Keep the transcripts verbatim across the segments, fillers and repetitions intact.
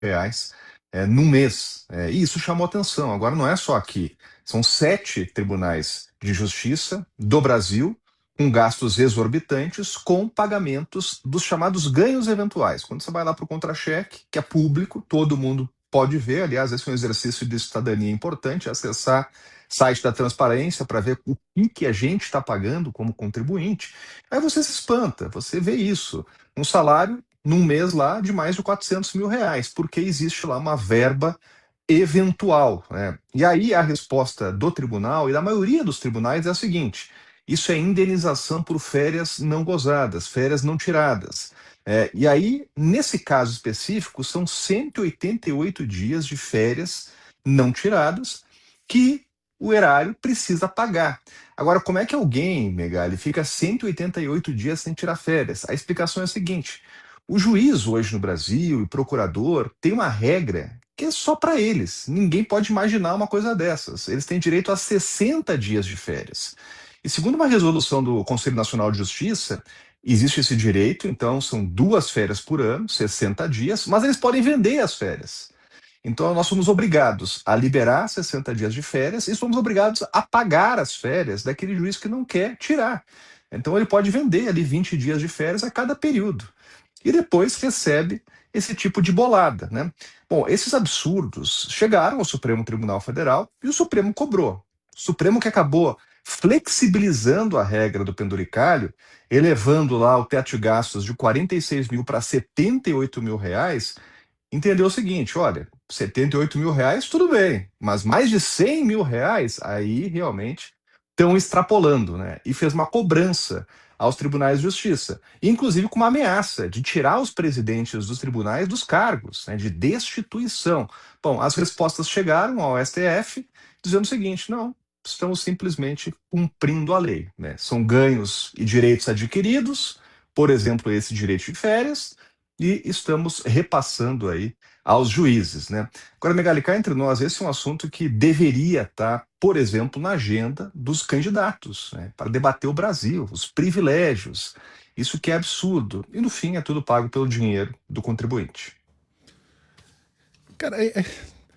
reais é, num mês. É, e isso chamou atenção. Agora, não é só aqui. São sete tribunais de justiça do Brasil com gastos exorbitantes, com pagamentos dos chamados ganhos eventuais. Quando você vai lá para o contra-cheque, que é público, todo mundo pode ver. Aliás, esse é um exercício de cidadania importante, acessar site da transparência para ver o que, que a gente está pagando como contribuinte. Aí você se espanta, você vê isso. Um salário num mês lá de mais de quatrocentos mil reais, porque existe lá uma verba eventual, né? E aí a resposta do tribunal e da maioria dos tribunais é a seguinte: isso é indenização por férias não gozadas, férias não tiradas. É, e aí, nesse caso específico, são cento e oitenta e oito dias de férias não tiradas que o erário precisa pagar. Agora, como é que alguém, Megali, fica cento e oitenta e oito dias sem tirar férias? A explicação é a seguinte: o juiz hoje no Brasil e o procurador tem uma regra que é só para eles. Ninguém pode imaginar uma coisa dessas. Eles têm direito a sessenta dias de férias. E segundo uma resolução do Conselho Nacional de Justiça, existe esse direito, então são duas férias por ano, sessenta dias, mas eles podem vender as férias. Então nós somos obrigados a liberar sessenta dias de férias e somos obrigados a pagar as férias daquele juiz que não quer tirar. Então ele pode vender ali vinte dias de férias a cada período. E depois recebe esse tipo de bolada, né? Bom, esses absurdos chegaram ao Supremo Tribunal Federal e o Supremo cobrou. O Supremo que acabou flexibilizando a regra do penduricalho, elevando lá o teto de gastos de quarenta e seis mil para setenta e oito mil reais, entendeu o seguinte: olha, setenta e oito mil reais, tudo bem, mas mais de cem mil reais, aí realmente estão extrapolando, né? E fez uma cobrança aos tribunais de justiça, inclusive com uma ameaça de tirar os presidentes dos tribunais dos cargos, né, de destituição. Bom, as respostas chegaram ao S T F dizendo o seguinte: não, estamos simplesmente cumprindo a lei, né? São ganhos e direitos adquiridos, por exemplo, esse direito de férias, e estamos repassando aí aos juízes, né? Agora, Megali, cá entre nós, esse é um assunto que deveria estar, por exemplo, na agenda dos candidatos, né, para debater o Brasil, os privilégios. Isso que é absurdo. E, no fim, é tudo pago pelo dinheiro do contribuinte. Cara, é, é...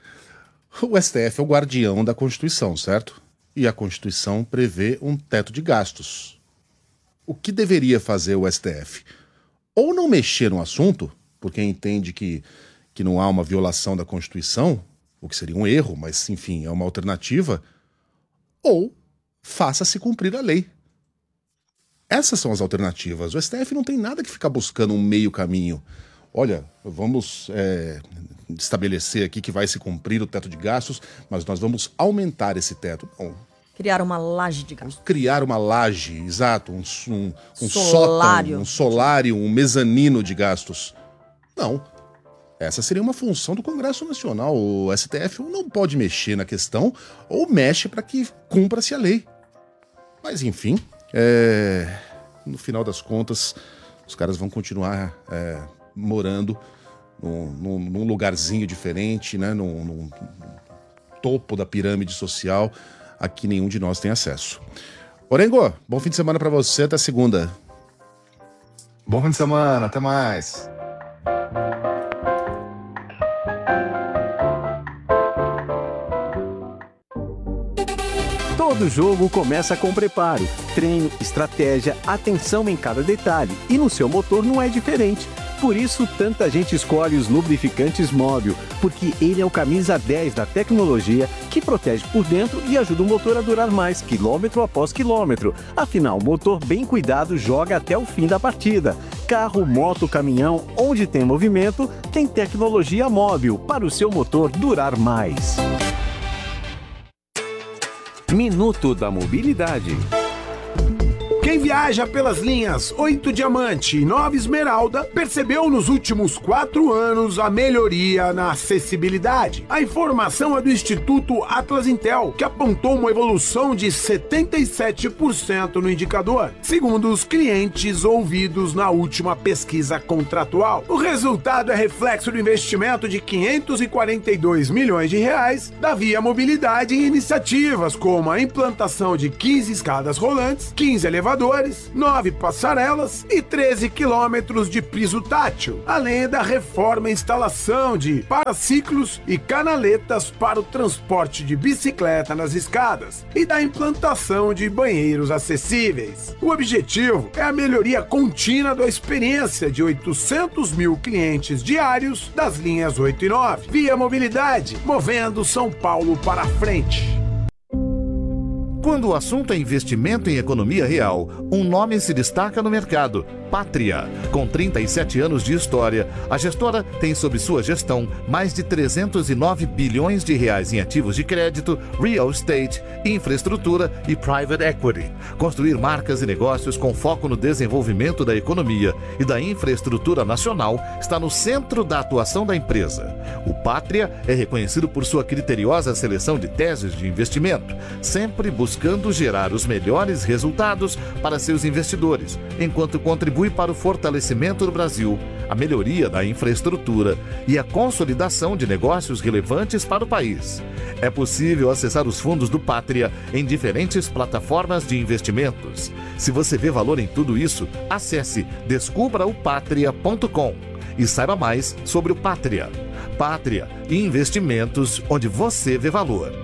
o S T F é o guardião da Constituição, certo? E a Constituição prevê um teto de gastos. O que deveria fazer o S T F? Ou não mexer no assunto, porque entende que, que não há uma violação da Constituição, o que seria um erro, mas, enfim, é uma alternativa, ou faça-se cumprir a lei. Essas são as alternativas. O S T F não tem nada que ficar buscando um meio caminho. Olha, vamos é, estabelecer aqui que vai se cumprir o teto de gastos, mas nós vamos aumentar esse teto. Bom, criar uma laje de gastos. Criar uma laje, exato, um, um, um solário. sótão, um solário, um mezanino de gastos. Não. Essa seria uma função do Congresso Nacional. O S T F não pode mexer na questão, ou mexe para que cumpra-se a lei. Mas, enfim, é... no final das contas, os caras vão continuar é, morando num, num, num lugarzinho diferente, né? num, num topo da pirâmide social, a que nenhum de nós tem acesso. Orengo, bom fim de semana para você, até segunda. Bom fim de semana, até mais. Todo jogo começa com preparo, treino, estratégia, atenção em cada detalhe. E no seu motor não é diferente. Por isso, tanta gente escolhe os lubrificantes Móbil, porque ele é o camisa dez da tecnologia que protege por dentro e ajuda o motor a durar mais, quilômetro após quilômetro. Afinal, o motor bem cuidado joga até o fim da partida. Carro, moto, caminhão, onde tem movimento, tem tecnologia Móbil para o seu motor durar mais. Minuto da Mobilidade. Quem viaja pelas linhas oito Diamante e nove Esmeralda percebeu nos últimos quatro anos a melhoria na acessibilidade. A informação é do Instituto Atlas Intel, que apontou uma evolução de setenta e sete por cento no indicador, segundo os clientes ouvidos na última pesquisa contratual. O resultado é reflexo do investimento de quinhentos e quarenta e dois milhões de reais da Via Mobilidade em iniciativas como a implantação de quinze escadas rolantes, quinze elevadores elevadores, nove passarelas e treze quilômetros de piso tátil, além da reforma e instalação de paraciclos e canaletas para o transporte de bicicleta nas escadas e da implantação de banheiros acessíveis. O objetivo é a melhoria contínua da experiência de oitocentos mil clientes diários das linhas oito e nove. Via Mobilidade, movendo São Paulo para frente. Quando o assunto é investimento em economia real, um nome se destaca no mercado: Pátria. Com trinta e sete anos de história, a gestora tem sob sua gestão mais de trezentos e nove bilhões de reais em ativos de crédito, real estate, infraestrutura e private equity. Construir marcas e negócios com foco no desenvolvimento da economia e da infraestrutura nacional está no centro da atuação da empresa. O Pátria é reconhecido por sua criteriosa seleção de teses de investimento, sempre buscando buscando gerar os melhores resultados para seus investidores, enquanto contribui para o fortalecimento do Brasil, a melhoria da infraestrutura e a consolidação de negócios relevantes para o país. É possível acessar os fundos do Pátria em diferentes plataformas de investimentos. Se você vê valor em tudo isso, acesse descubra o patria ponto com e saiba mais sobre o Pátria. Pátria, investimentos onde você vê valor.